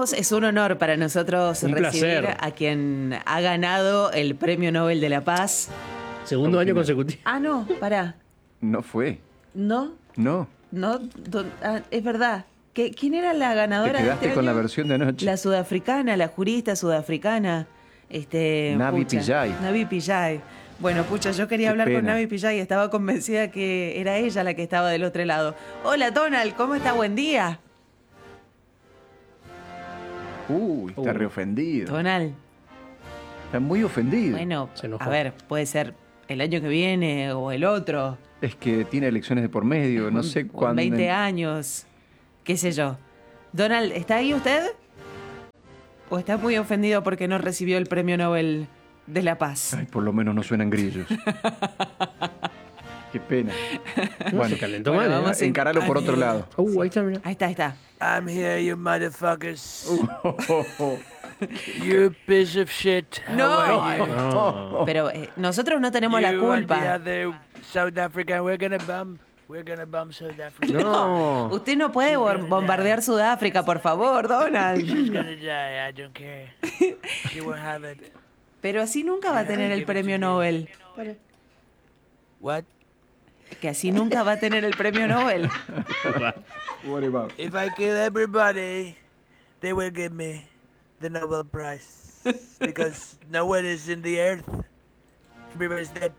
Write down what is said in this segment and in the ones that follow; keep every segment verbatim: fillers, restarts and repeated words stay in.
Estamos, es un honor para nosotros Un recibir placer. a quien ha ganado el Premio Nobel de la Paz. Segundo año consecutivo. Ah, no, pará. No fue. ¿No? No. No, don- ah, es verdad. ¿Qué- ¿Quién era la Te ganadora de quedaste este con la año? versión de anoche. La sudafricana, la jurista sudafricana. Este, Navi pucha, Pillay. Navi Pillay. Bueno, pucha, yo quería Qué hablar con pena. Navi Pillay y estaba convencida que era ella la que estaba del otro lado. Hola, Donald, ¿cómo está? Buen día. Uy, está Uh. reofendido. Donald, Está muy ofendido. bueno, Se enojó. a ver, puede ser el año que viene o el otro. Es que tiene elecciones de por medio, no sé o en cuándo. veinte años, qué sé yo. Donald, ¿está ahí usted? ¿O está muy ofendido porque no recibió el Premio Nobel de la Paz? Ay, por lo menos no suenan grillos. Qué pena. No Bueno, se calentó Bueno, mal, ¿eh? vamos a- encaralo por otro lado. Uh, ahí está, mira. Ahí está, ahí está. I'm here, you motherfuckers. Uh. You piece of shit. How No. are you? No. Pero eh, nosotros no tenemos la You and the culpa. other South Africa, we're gonna bomb. We're gonna bomb South Africa. No. Usted no puede bor- bombardear Sudáfrica, por favor, Donald. She's gonna die. I don't care. She won't have it. Pero así nunca va a tener el Premio Nobel. What? Que así nunca va a tener el Premio Nobel. What about? If I kill everybody, they will give me the Nobel Prize because no one is in the earth. Everybody's dead.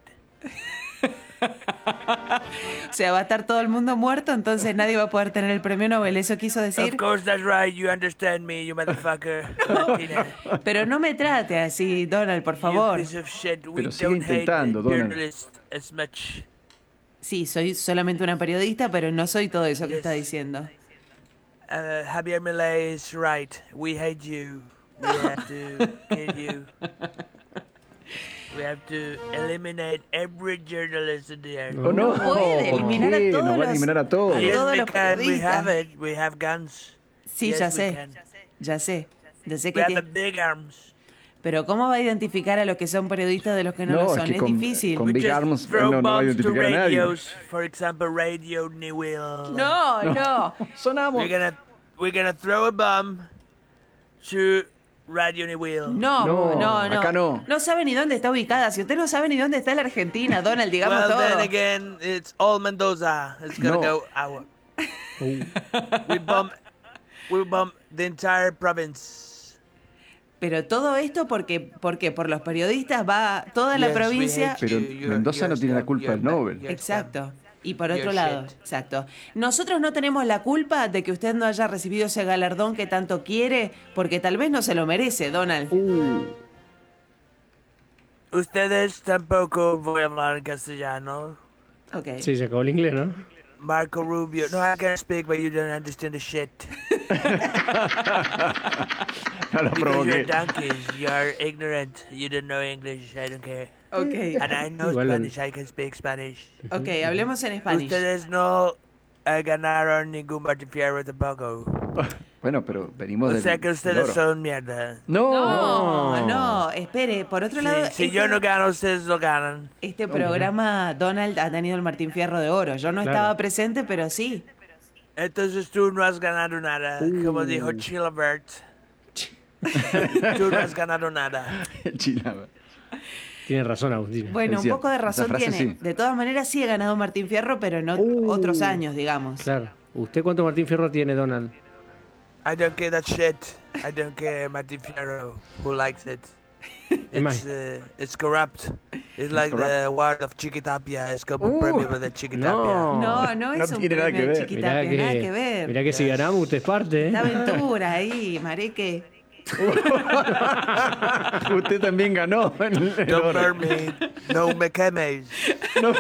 O sea, va a estar todo el mundo muerto, entonces nadie va a poder tener el Premio Nobel. ¿Eso quiso decir? Of course, that's right. You understand me, you motherfucker. Martina. Pero no me trate así, Donald, por You favor. piece of shit. We Pero sigue don't hate intentando, Donald. journalists as much. Sí, soy solamente una periodista, pero no soy todo eso que está diciendo. Uh, Javier Milei is right. We hate you. We have to kill you. We have to eliminate every journalist in the earth. Oh, no. puede ¿Por eliminar a qué? todos Nos va a los- eliminar a todos. a Yes, todos we los can. We periodistas. have it. We have guns. Sí, Yes, ya we sé, can. ya sé. Ya sé We que have the tiene... big arms. Pero ¿cómo va a identificar a los que son periodistas de los que no, lo No, es son? que Es, con- difícil. con- We Big just arms, throw no, no va a bombs to identificar a nadie. radios. For example, Radio New Will. No, no. Sonamos. We're gonna we're gonna throw a bomb to Radio New Will. No, no, No, no. acá no. No sabe ni dónde está ubicada. Si usted no sabe ni dónde está la Argentina, Donald, digamos Well, todo. then again, it's all Mendoza. It's gonna No. go out. We bomb, we bomb the entire province. Pero todo esto porque, porque por los periodistas va toda la Yes, we provincia. hate Pero you. You're- Mendoza no you're tiene la scum. culpa You're del bad. Nobel. You're Exacto. scum. Y por otro Your lado, shit. exacto. Nosotros no tenemos la culpa de que usted no haya recibido ese galardón que tanto quiere, porque tal vez no se lo merece, Donald. Uh, Ustedes tampoco voy a hablar en castellano. Ok. Sí, se acabó el inglés, ¿no? Marco Rubio. No, I can speak, but you don't understand the shit. no lo Because you're provoqué. donkeys. You're ignorant. You don't know English. I don't care. Ok. And I know Igual en- Spanish. I can speak Spanish. Ok, hablemos en español. Ustedes no eh, ganaron ningún Martín Fierro tampoco. Bueno, pero venimos O del sea que ustedes del oro. son mierda. No. No, no, espere. Por otro Sí, lado, si este, yo no gano, ustedes lo ganan. este programa, Donald ha tenido el Martín Fierro de Oro. Yo no Claro. estaba presente, pero sí. Entonces tú no has ganado nada. Como dijo Chilabert. Tú no has ganado nada. Chilaba. Tiene razón, Agustín. Bueno, Es un cierto, poco de esa razón frase tiene. sí. De todas maneras, sí he ganado Martín Fierro, pero no Uh. otros años, digamos. Claro. ¿Usted cuánto Martín Fierro tiene, Donald? I don't care that shit. I don't care Martín Fierro. Who likes it? It's, uh, it's corrupt. It's like the award of Chiquitapia. Es como un Uh, premio de Chiquitapia. no. No, no es No un tiene nada premio que de ver. Chiquitapia, Mirá nada que, que ver. mirá que si ganamos, usted es parte, La ¿eh? aventura ahí, marique. Usted también ganó en el, el Don't oro. burn me. No me quemes. No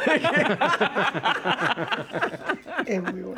me-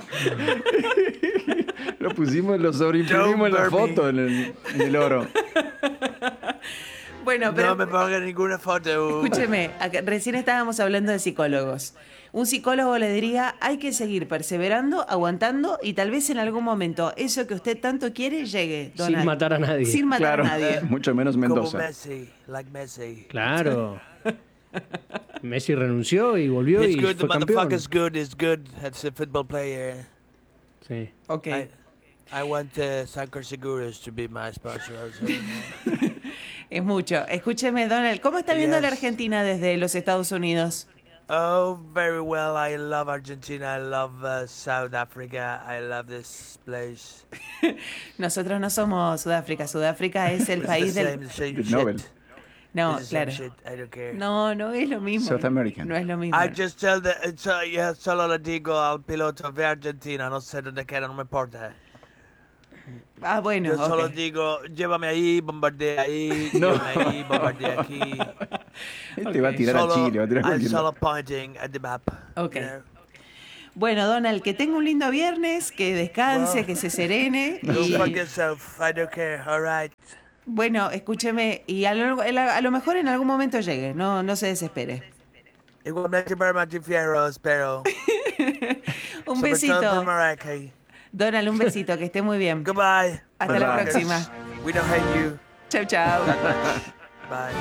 Lo pusimos, lo sobreimprimimos en la Don't burn foto en el, en el oro. Bueno, pero No me ponga ninguna foto. escúcheme, acá- recién estábamos hablando de psicólogos. Un psicólogo le diría, hay que seguir perseverando, aguantando y tal vez en algún momento eso que usted tanto quiere llegue, Donald. Sin matar a nadie. Sin matar Claro, a nadie. mucho menos Como Mendoza. Messi. Like Messi. Claro. Messi renunció y volvió It's y good. The fue campeón. motherfucker's good. Is good as a football player. Sí. Ok. I- I want uh, Sancor Seguros to be my sponsor also. Es mucho. Escúcheme, Donald, ¿cómo está viendo Yes. la Argentina desde los Estados Unidos? Oh, very well. I love Argentina. I love uh, South Africa. I love this place. Nosotros no somos Sudáfrica. Sudáfrica es el It's país the del... same, same Del shit. Nobel. No, It's the same claro. shit. I don't care. No, no es lo mismo. South American. No es lo mismo. I just tell the, it's, uh, yeah, solo le digo al piloto de Argentina, no sé dónde queda, no me importa. Ah, bueno, Yo solo ok. digo, llévame ahí, bombardea ahí, No. llévame ahí, bombardea aquí. Este va a tirar Solo, a Chile, va a tirar a I'm cualquier solo lado. pointing at the map. Ok. you know. Bueno, Donald, que tenga un lindo viernes, que descanse, Wow. que se serene. Go Y, fuck yourself, I don't care, alright. bueno, escúcheme, y a lo, a lo mejor en algún momento llegue, no, no se desespere. Igualmente para Montefiero, espero. Un Sobre todo por besito. Maracay. Donald, un besito, que esté muy bien. Goodbye. Hasta la Bye. próxima. We don't hate you. Chau, chau. Bye.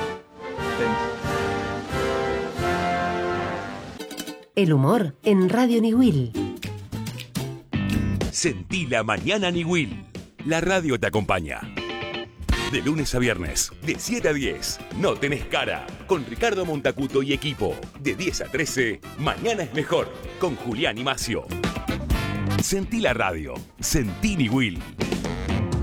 El humor en Radio Niwil. Sentí la mañana Niwil. La radio te acompaña. De lunes a viernes, de siete a diez, No tenés cara, con Ricardo Montacuto y equipo. De diez a trece, Mañana es mejor, con Julián y Macio. Sentí la radio, sentí Niwil.